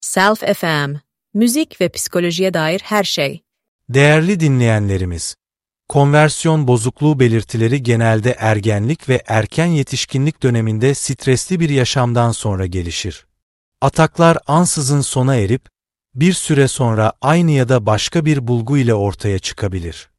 Self FM, müzik ve psikolojiye dair her şey. Değerli dinleyenlerimiz, konversiyon bozukluğu belirtileri genelde ergenlik ve erken yetişkinlik döneminde stresli bir yaşamdan sonra gelişir. Ataklar ansızın sona erip, bir süre sonra aynı ya da başka bir bulgu ile ortaya çıkabilir.